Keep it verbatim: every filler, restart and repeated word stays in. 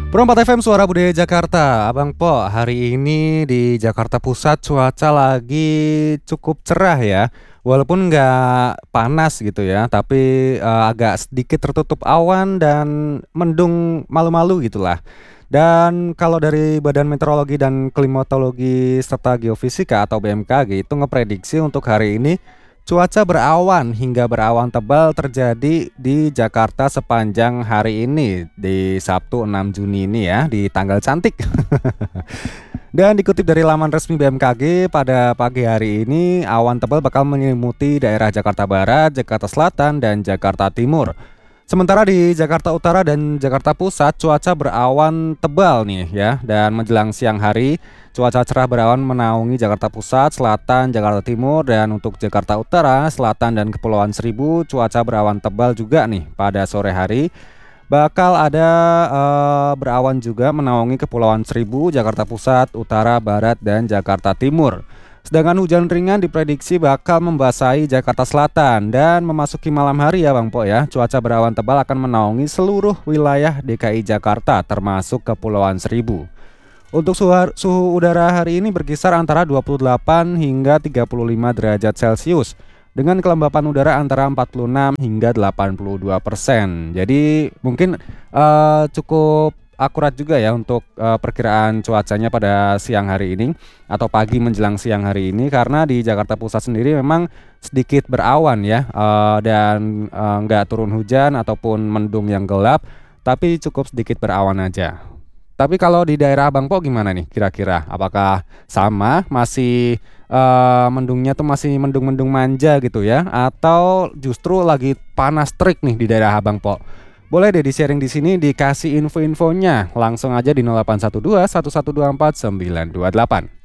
Perempat F M Suara Budaya Jakarta. Abang Po, hari ini di Jakarta Pusat cuaca lagi cukup cerah ya. Walaupun nggak panas gitu ya, tapi eh, agak sedikit tertutup awan dan mendung malu-malu gitulah. Dan kalau dari Badan Meteorologi dan Klimatologi serta Geofisika atau B M K G itu ngeprediksi untuk hari ini cuaca berawan hingga berawan tebal terjadi di Jakarta sepanjang hari ini di Sabtu enam Juni ini ya, di tanggal cantik. Dan dikutip dari laman resmi B M K G, pada pagi hari ini awan tebal bakal menyelimuti daerah Jakarta Barat, Jakarta Selatan, dan Jakarta Timur. Sementara di Jakarta Utara dan Jakarta Pusat cuaca berawan tebal nih ya, dan menjelang siang hari cuaca cerah berawan menaungi Jakarta Pusat, Selatan, Jakarta Timur, dan untuk Jakarta Utara, Selatan, dan Kepulauan Seribu cuaca berawan tebal juga nih pada sore hari. Bakal ada eh, berawan juga menaungi Kepulauan Seribu, Jakarta Pusat, Utara, Barat, dan Jakarta Timur. Sedangkan hujan ringan diprediksi bakal membasahi Jakarta Selatan dan memasuki malam hari ya Bang Po ya. Cuaca berawan tebal akan menaungi seluruh wilayah D K I Jakarta termasuk Kepulauan Seribu. Untuk suhu, suhu udara hari ini berkisar antara dua puluh delapan hingga tiga puluh lima derajat Celcius dengan kelembapan udara antara empat puluh enam hingga delapan puluh dua persen. Jadi mungkin uh, cukup akurat juga ya untuk uh, perkiraan cuacanya pada siang hari ini atau pagi menjelang siang hari ini, karena di Jakarta Pusat sendiri memang sedikit berawan ya, uh, dan uh, nggak turun hujan ataupun mendung yang gelap, tapi cukup sedikit berawan aja. Tapi kalau di daerah Abang Po gimana nih kira-kira? Apakah sama, masih uh, mendungnya tuh masih mendung-mendung manja gitu ya, atau justru lagi panas terik nih di daerah Abang Po? Boleh deh di-sharing di sini, dikasih info-infonya. Langsung aja di nol delapan satu dua satu satu dua empat sembilan dua delapan.